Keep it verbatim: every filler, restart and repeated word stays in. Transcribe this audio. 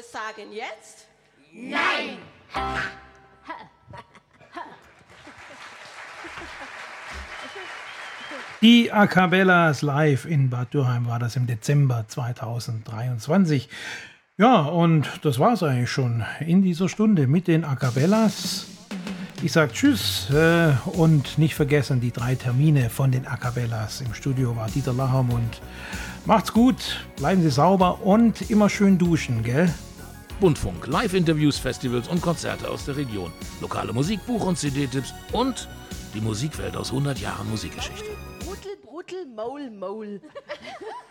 sagen jetzt Nein! Die A Cappellas live in Bad Dürheim war das im Dezember zweitausenddreiundzwanzig. Ja, und das war es eigentlich schon in dieser Stunde mit den A Cappellas. Ich sage Tschüss äh, und nicht vergessen die drei Termine von den A Cappellas. Im Studio war Dieter Lachermund. Macht's gut, bleiben Sie sauber und immer schön duschen, gell? Bundfunk, Live-Interviews, Festivals und Konzerte aus der Region. Lokale Musik, Buch- und C D-Tipps und die Musikwelt aus hundert Jahren Musikgeschichte. Bruttel, Bruttel, Maul, Maul.